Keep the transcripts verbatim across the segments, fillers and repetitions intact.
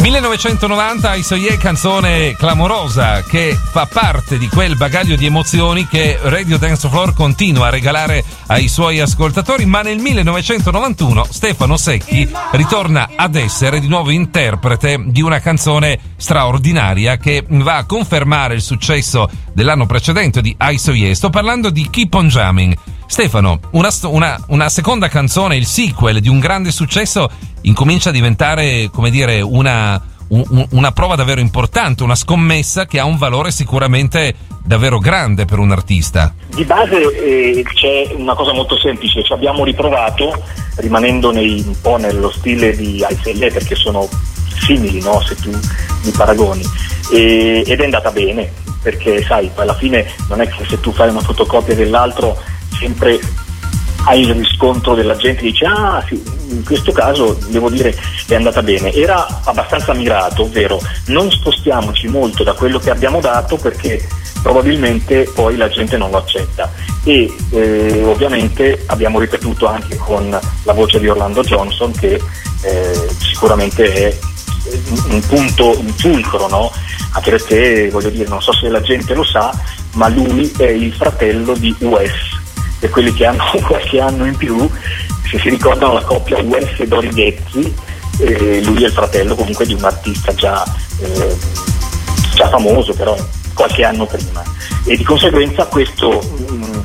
millenovecentonovanta, Isoye, canzone clamorosa che fa parte di quel bagaglio di emozioni che Radio Dance Floor continua a regalare ai suoi ascoltatori, ma nel millenovecentonovantuno Stefano Secchi ritorna ad essere di nuovo interprete di una canzone straordinaria che va a confermare il successo dell'anno precedente di Isoye. Sto parlando di Keep on Jamming. Stefano, una, una, una seconda canzone, il sequel di un grande successo, incomincia a diventare, come dire, una, un, una prova davvero importante, una scommessa che ha un valore sicuramente davvero grande per un artista. Di base eh, c'è una cosa molto semplice, ci abbiamo riprovato rimanendo nei, un po' nello stile di Isoye, perché sono simili, no? Se tu li paragoni, e, ed è andata bene, perché sai, alla fine non è che se tu fai una fotocopia dell'altro sempre hai il riscontro della gente che dice ah sì, in questo caso devo dire è andata bene. Era abbastanza mirato, ovvero non spostiamoci molto da quello che abbiamo dato, perché probabilmente poi la gente non lo accetta, e eh, ovviamente abbiamo ripetuto anche con la voce di Orlando Johnson, che eh, sicuramente è un punto, un fulcro, no? Anche perché, voglio dire, non so se la gente lo sa, ma lui è il fratello di U S, e quelli che hanno qualche anno in più, se si ricordano la coppia U S e Dori Ghezzi, eh, lui è il fratello comunque di un artista già, eh, già famoso, però qualche anno prima, e di conseguenza questo mh,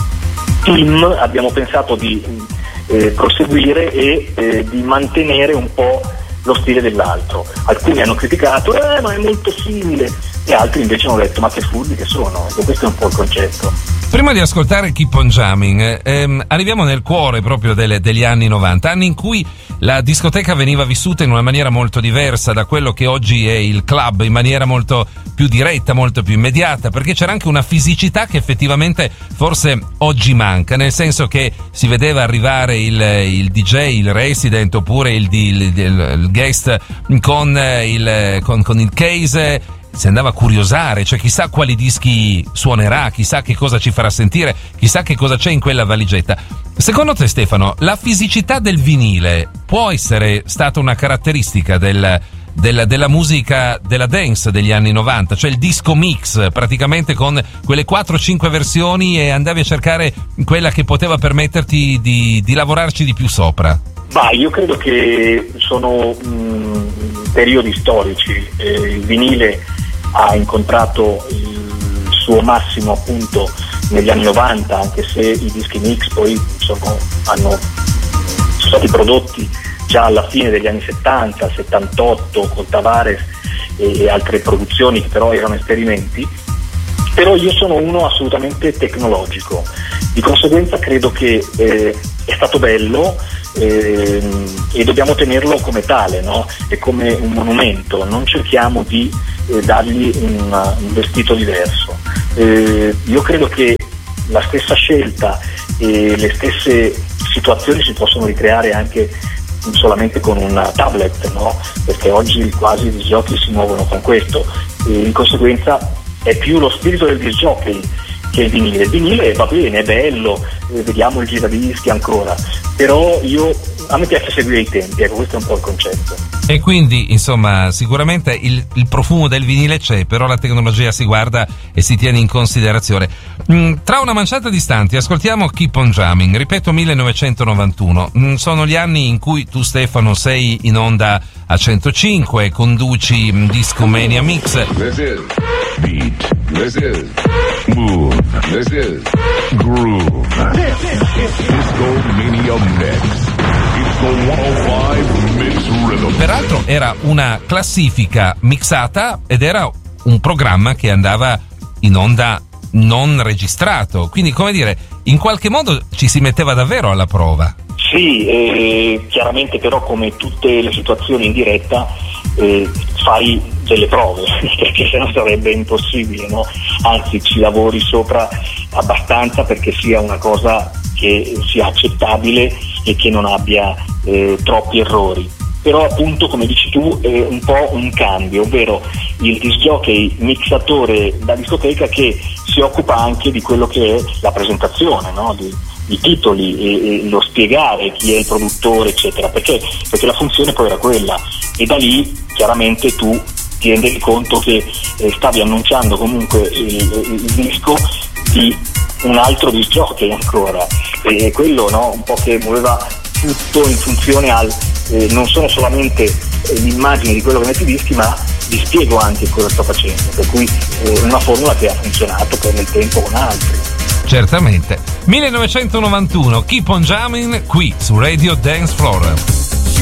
team abbiamo pensato di eh, proseguire e eh, di mantenere un po' lo stile dell'altro. Alcuni hanno criticato eh ma è molto simile, e altri invece hanno detto ma che furbi che sono. Ecco, questo è un po' il concetto. Prima di ascoltare Keep on Jamming, ehm, arriviamo nel cuore proprio delle, degli anni novanta, anni in cui la discoteca veniva vissuta in una maniera molto diversa da quello che oggi è il club, in maniera molto più diretta, molto più immediata, perché c'era anche una fisicità che effettivamente forse oggi manca, nel senso che si vedeva arrivare il, il D J, il resident, oppure il, il, il, il guest con il, con, con il case, si andava a curiosare, cioè chissà quali dischi suonerà, chissà che cosa ci farà sentire, chissà che cosa c'è in quella valigetta. Secondo te, Stefano, la fisicità del vinile può essere stata una caratteristica del, del, della musica della dance degli anni novanta, cioè il disco mix, praticamente con quelle quattro cinque versioni, e andavi a cercare quella che poteva permetterti di, di lavorarci di più sopra? Bah, io credo che sono mh, periodi storici. Eh, il vinile ha incontrato il suo massimo appunto negli anni novanta, anche se i dischi mix poi sono, hanno, sono stati prodotti già alla fine degli anni settanta, settantotto, con Tavares e altre produzioni che però erano esperimenti. Però io sono uno assolutamente tecnologico, di conseguenza credo che eh, è stato bello, eh, e dobbiamo tenerlo come tale, no? È come un monumento, non cerchiamo di eh, dargli un, un vestito diverso. Eh, io credo che la stessa scelta e le stesse situazioni si possono ricreare anche solamente con un tablet, no? Perché oggi quasi i disjockey si muovono con questo, e in conseguenza è più lo spirito del disjockey che il vinile. Il vinile va bene, è bello, eh, vediamo il giradischi ancora, però io a me piace seguire i tempi, ecco, questo è un po' il concetto. E quindi, insomma, sicuramente il, il profumo del vinile c'è, però la tecnologia si guarda e si tiene in considerazione. Mm, tra una manciata di istanti ascoltiamo Keep on Jamming, ripeto millenovecentonovantuno. Mm, sono gli anni in cui tu, Stefano, sei in onda a centocinque, conduci mm, Discomania Mix. This is beat, this is move, this is groove. Discomania Mix. Peraltro era una classifica mixata ed era un programma che andava in onda non registrato, quindi, come dire, in qualche modo ci si metteva davvero alla prova. Sì, eh, chiaramente però come tutte le situazioni in diretta eh, fai delle prove, perché sennò sarebbe impossibile, no? Anzi, ci lavori sopra abbastanza perché sia una cosa che sia accettabile e che non abbia eh, troppi errori. Però appunto, come dici tu, è un po' un cambio, ovvero il disc jockey mixatore da discoteca che si occupa anche di quello che è la presentazione, no? di, di titoli e, e lo spiegare chi è il produttore, eccetera, perché, perché la funzione poi era quella, e da lì chiaramente tu ti rendi conto che eh, stavi annunciando comunque il, il, il disco di un altro disc jockey ancora, e quello, no, un po' che muoveva tutto in funzione al eh, non sono solamente eh, l'immagine di quello che metti i dischi, ma vi spiego anche cosa sto facendo, per cui eh, una formula che ha funzionato poi nel tempo con altri. Certamente. millenovecentonovantuno, Keep on Jamming qui su Radio Dance Floor.